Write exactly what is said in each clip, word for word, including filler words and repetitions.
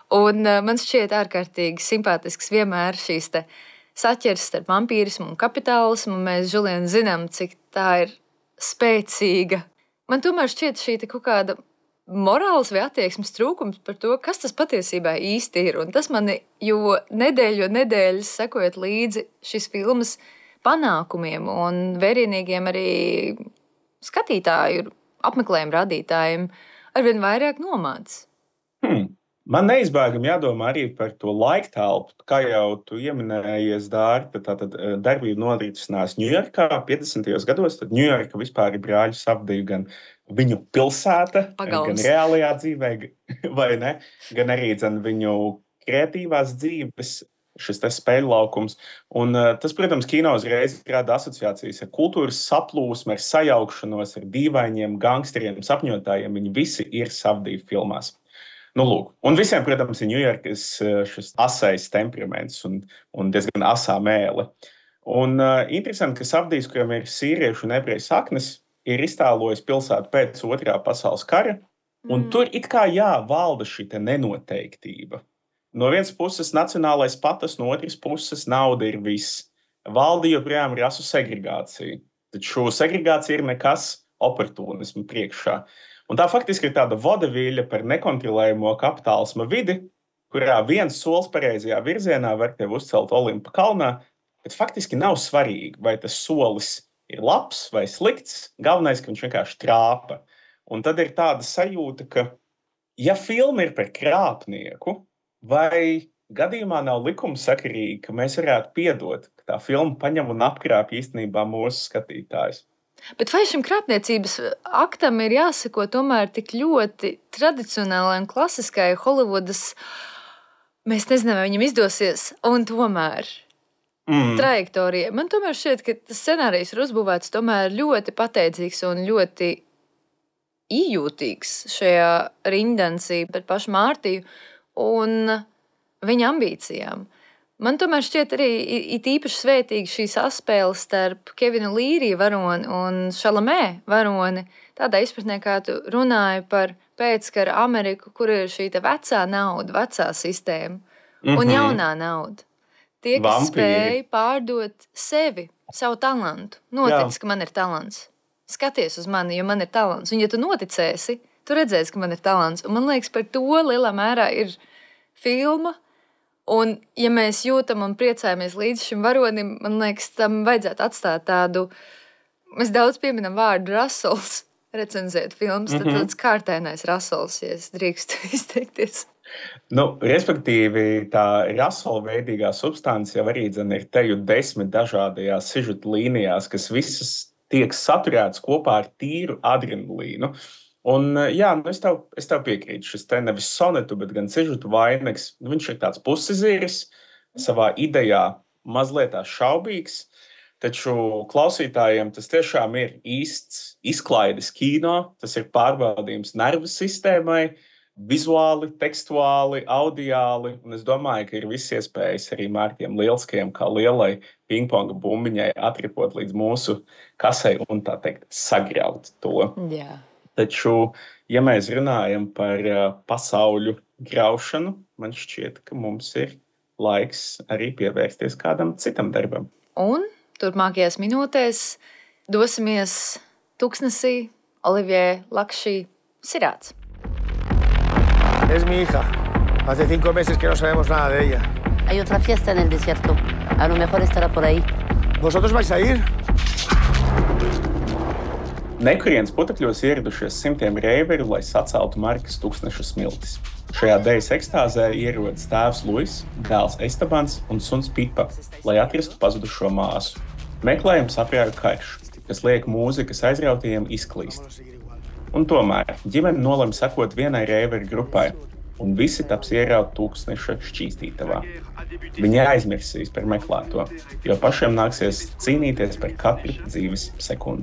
Un uh, man šķiet ārkārtīgi simpātisks vienmēr šīs te saķers starp vampīrismu un kapitālismu. Mēs, Žulien, zinām, cik tā ir spēcīga. Man tomēr šķiet šī te kaut kāda morāls vai attieksmes trūkums par to, kas tas patiesībā īsti ir. Un tas mani, jo nedēļu, jo nedēļas sekojot līdzi šīs filmas panākumiem un vērienīgiem arī skatītāju apmeklējumu radītājiem, arvien vairāk nomāc. Hmm. Man neizbēgami jādomā arī par to laiktelpu. Kā jau tu ieminējies, Dārta, tātad darbība norisinās Ņujorkā piecdesmitajos gados, tad Ņujorka vispār ir brāļu Safdiju gan viņu pilsēta, Pagalms. Gan reālajā dzīvē, vai ne, gan arī dzen, viņu kreatīvās dzīves, šis te spēļu laukums. Un tas, protams, kino uzreiz rada asociācijas ar kultūras saplūsmu, ar sajaukšanos, ar dīvainiem, gangsteriem, sapņotājiem. Viņi visi ir Safdiju filmās. Nu, lūk. Un visiem, protams, ir Ņujorkas šis asais temperaments un, un diezgan asā mēle. Un uh, interesanti, ka Safdijs, kuram ir sīriešu un ebreju saknes, ir iztēlojis pilsētu pēc otrā pasaules kara, un mm. tur it kā jā, valda šī te nenoteiktība. No vienas puses nacionālais patas, no otras puses nauda ir viss. Valda joprojām ir rasu segregācija. Taču segregācija ir nekas oportunismu priekšā. Un tā faktiski ir tāda vodevīļa par nekontrolējamo kapitālisma vidi, kurā viens solis pareizajā virzienā var tevi uzcelt Olimpa kalnā, bet faktiski nav svarīgi, vai tas solis ir labs vai slikts. Galvenais, ka viņš vienkārši trāpa. Un tad ir tāda sajūta, ka, ja filma ir par krāpnieku, vai gadījumā nav likumsakarīgi, ka mēs varētu piedot, ka tā filma paņem un apkrāp īstenībā mūsu skatītājus. Bet vai šim krāpniecības aktam ir jāseko tomēr tik ļoti tradicionālai un klasiskai Holivudas, mēs nezinām, vai viņam izdosies, un tomēr mm. trajektorijai? Man tomēr šķiet, ka tas scenārijs ir uzbūvēts tomēr ļoti pateicīgs un ļoti ījūtīgs šajā riņdansī pret pašu Mārtiju un viņa ambīcijām. Man tomēr šķiet arī it īpaši svētīgi šī saspēle starp Kevinu Līriju varoni un Šalamē varoni. Tādā izpratnē, kā tu runāji par pēckara Ameriku, kur ir šī te vecā nauda, vecā sistēma mm-hmm. un jaunā nauda. Tie, kas Vampīri. Spēja pārdot sevi, savu talantu. Notic, ka man ir talants. Skaties uz mani, jo man ir talants. Un ja tu noticēsi, tu redzēsi, ka man ir talants. Un man liekas, par to lielā mērā ir filma. Un, ja mēs jūtam un priecājamies līdz šim varonim, man liekas, tam vajadzētu atstāt tādu, mēs daudz pieminam vārdu Russells, recenzēt filmas, mm-hmm. tad tāds kārtēnais Russells, ja es drīkstu izteikties. Nu, respektīvi, tā Russell veidīgā substance jau arī dzen, ir teju desmit dažādajās sižeta līnijās, kas visas tiek saturētas kopā ar tīru adrenalīnu. Un, jā, nu es, tev, es tev piekrītu, šis te nevis sonetu, bet gan sižetu vainags. Viņš ir tāds pusizīris, savā idejā mazliet šaubīgs, taču klausītājiem tas tiešām ir īsts izklaides kino, tas ir pārbaudījums nervu sistēmai, vizuāli, tekstuāli, audiāli, un es domāju, ka ir viss iespējas arī Mārtiem Lielskajam kā lielai pingponga bumbiņai atripot līdz mūsu kasei un tā teikt sagraut to. Jā. Taču, ja mēs runājam par pasauļu graušanu, man šķiet, ka mums ir laiks arī pievērsties kādam citam darbam. Un turpmākajās minūtēs dosimies tuksnesī Olivier Lakšī Sirāts. Es mi hija. Hace cinco meses que no sabemos nada de ella. Hay otra fiesta en el desierto. A lo mejor estará por ahí. ¿Vosotros vais a ir? Nekurienes putekļos ieradušies simtiem reiveru, lai saceltu Markas tūkstneša smiltis. Šajā dejas ekstāzē ierodas tēvs Luis, dēls Estabans un suns Pipa, lai atrastu pazudušo māsu. Meklējums aprāja karš, kas liek mūzikas aizrautajiem izklīst. Un tomēr ģimene nolem sekot vienai reiveru grupai, un visi taps ieraut tūkstneša šķīstītavā. Viņi aizmirsīs par meklēto, jo pašiem nāksies cīnīties par katru dzīves sekundi.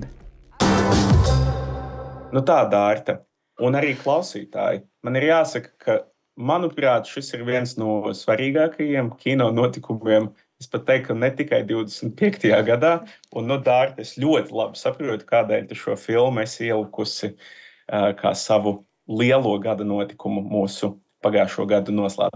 Nu tā, Dārta, un arī klausītāji. Man ir jāsaka, ka, manuprāt, šis ir viens no svarīgākajiem kino notikumiem. Es pat teiktu, ka ne tikai divdesmit piektajā gadā, un, nu, Dārta, es ļoti labi saprotu, kādēļ tu šo filmu esi ielikusi uh, kā savu lielo gada notikumu mūsu pagājušo gadu noslēgumā.